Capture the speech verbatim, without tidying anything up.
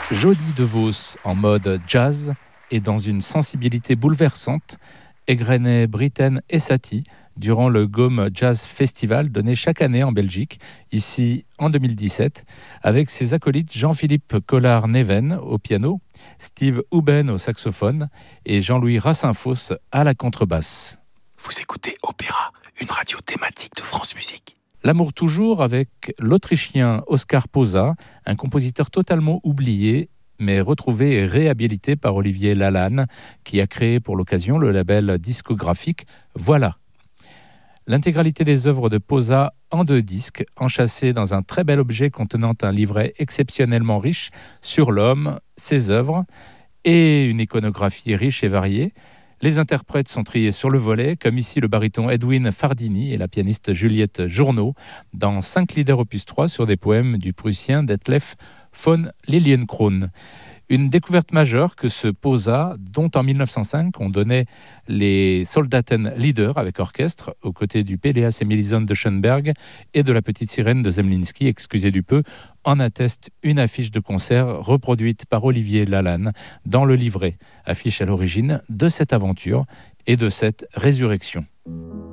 Jody DeVos en mode jazz et dans une sensibilité bouleversante égrenait Britten et Satie durant le Gaume Jazz Festival donné chaque année en Belgique, ici en deux mille dix-sept, avec ses acolytes Jean-Philippe Collard-Neven au piano, Steve Houben au saxophone et Jean-Louis Rassinfosse à la contrebasse. Vous écoutez Opéra, une radio thématique de France Musique. L'amour toujours avec l'Autrichien Oskar Posa, un compositeur totalement oublié, mais retrouvé et réhabilité par Olivier Lalanne, qui a créé pour l'occasion le label discographique Voilà. L'intégralité des œuvres de Posa en deux disques, enchâssées dans un très bel objet contenant un livret exceptionnellement riche sur l'homme, ses œuvres, et une iconographie riche et variée. Les interprètes sont triés sur le volet, comme ici le baryton Edwin Fardini et la pianiste Juliette Journeau, dans cinq Lieder opus trois sur des poèmes du Prussien Detlef von Lilienkron. Une découverte majeure que ce Posa, dont en mille neuf cent cinq on donnait les Soldatenlieder avec orchestre, aux côtés du Péléas et Mélisande de Schoenberg et de la Petite Sirène de Zemlinsky, excusez du peu, en atteste une affiche de concert reproduite par Olivier Lalanne dans le livret, affiche à l'origine de cette aventure et de cette résurrection.